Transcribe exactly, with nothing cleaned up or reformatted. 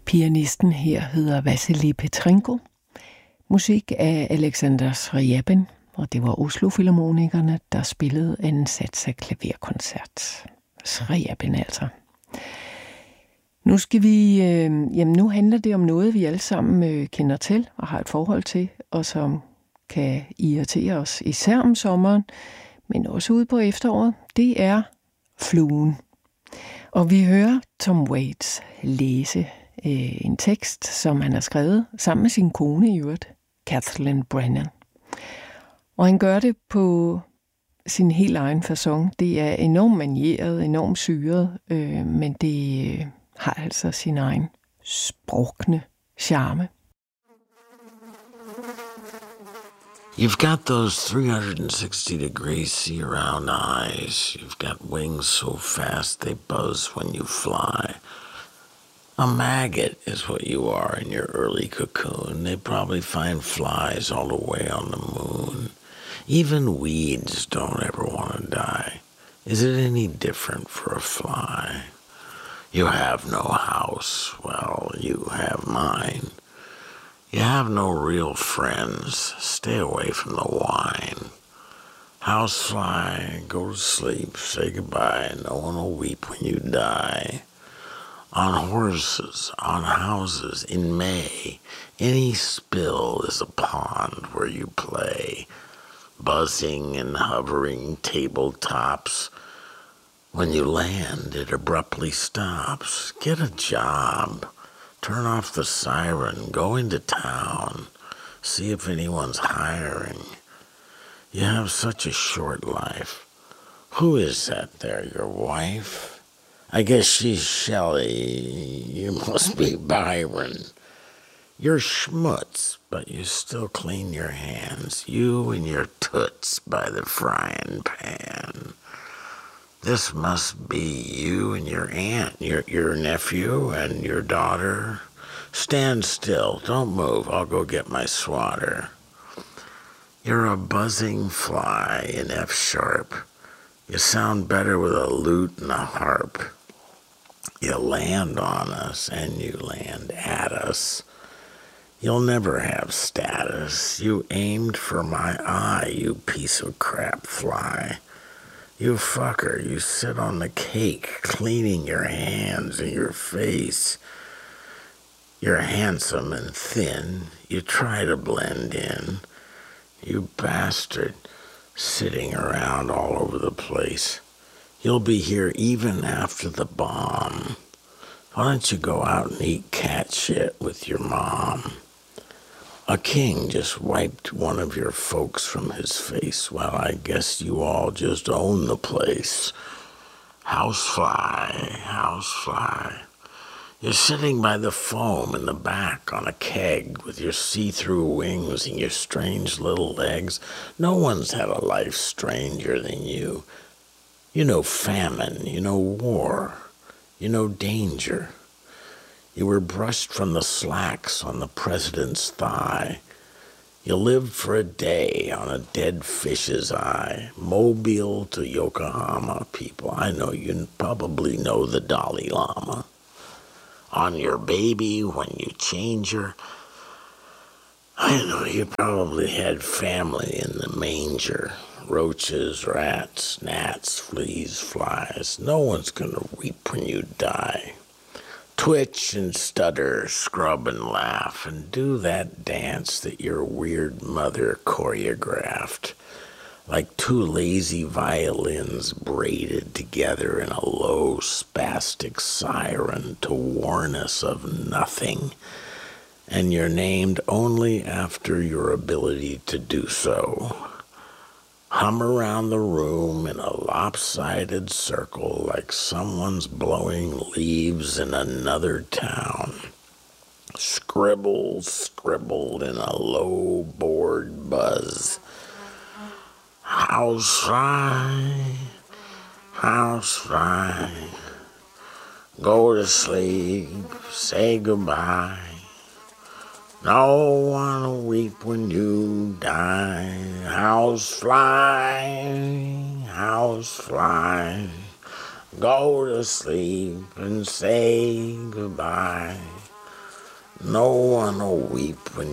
Pianisten her hedder Vassily Petrenko. Musik af Alexander Skrjabin, og det var Oslo Filharmonikerne, der spillede en sats af klaverkoncert. Skrjabin altså. Nu skal vi, øh, jamen nu handler det om noget, vi alle sammen øh, kender til og har et forhold til, og som kan irritere os især om sommeren, men også ude på efteråret. Det er fluen. Og vi hører Tom Waits læse øh, en tekst, som han har skrevet sammen med sin kone i øvrigt, Kathleen Brennan. Og han gør det på sin helt egen facon. Det er enormt manieret, enormt syret, øh, men det øh, har altså sin egen sprukne charme. You've got those three hundred sixty degree see-around eyes. You've got wings so fast they buzz when you fly. A maggot is what you are in your early cocoon. They probably find flies all the way on the moon. Even weeds don't ever want to die. Is it any different for a fly? You have no house. Well, you have mine. You have no real friends. Stay away from the wine. Housefly, go to sleep, say goodbye. No one will weep when you die. On horses, on houses, in May, any spill is a pond where you play. Buzzing and hovering tabletops. When you land, it abruptly stops. Get a job. Turn off the siren, go into town, see if anyone's hiring. You have such a short life. Who is that there, your wife? I guess she's Shelley. You must be Byron. You're schmutz, but you still clean your hands. You and your toots by the frying pan. This must be you and your aunt, your your nephew and your daughter. Stand still, don't move, I'll go get my swatter. You're a buzzing fly in F sharp. You sound better with a lute and a harp. You land on us and you land at us. You'll never have status. You aimed for my eye, you piece of crap fly. You fucker, you sit on the cake, cleaning your hands and your face. You're handsome and thin. You try to blend in. You bastard, sitting around all over the place. You'll be here even after the bomb. Why don't you go out and eat cat shit with your mom? A king just wiped one of your folks from his face. Well, I guess you all just own the place. Housefly, housefly. You're sitting by the foam in the back on a keg with your see-through wings and your strange little legs. No one's had a life stranger than you. You know famine, you know war, you know danger. You were brushed from the slacks on the president's thigh. You lived for a day on a dead fish's eye. Mobile to Yokohama, people. I know you probably know the Dalai Lama. On your baby, when you change her. I know you probably had family in the manger. Roaches, rats, gnats, fleas, flies. No one's gonna weep when you die. Twitch and stutter, scrub and laugh, and do that dance that your weird mother choreographed, like two lazy violins braided together in a low, spastic siren to warn us of nothing, and you're named only after your ability to do so. Hum around the room in a lopsided circle like someone's blowing leaves in another town. Scribble, scribble in a low, bored buzz. Housefly, housefly, go to sleep, say goodbye. No one will weep when you die. Housefly, housefly, go to sleep and say goodbye. No one will weep when